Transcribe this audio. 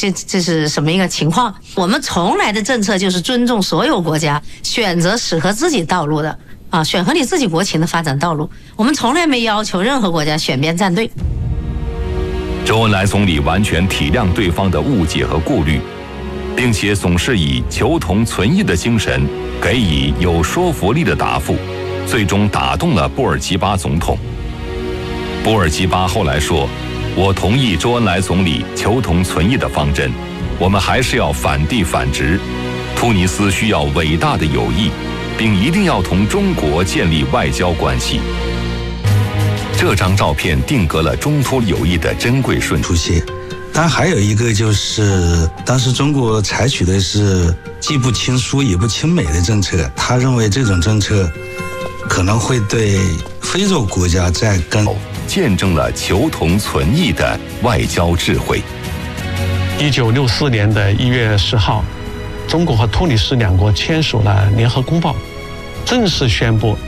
这是什么一个情况？我们从来的政策就是尊重所有国家选择适合自己道路的啊，选合你自己国情的发展道路。我们从来没要求任何国家选边站队。 周恩来总理完全体谅对方的误解和顾虑，并且总是以求同存异的精神给予有说服力的答复，最终打动了布尔吉巴总统。布尔吉巴后来说，我同意周恩来总理求同存异的方针，我们还是要反帝反殖。突尼斯需要伟大的友谊，并一定要同中国建立外交关系。这张照片定格了中突友谊的珍贵顺序。 当然还有一个就是当时中国采取的是既不亲苏也不亲美的政策，他认为这种政策可能会对非洲国家在跟见证了求同存异的外交智慧。 1964年的1月10号，中国和突尼斯两国签署了联合公报，正式宣布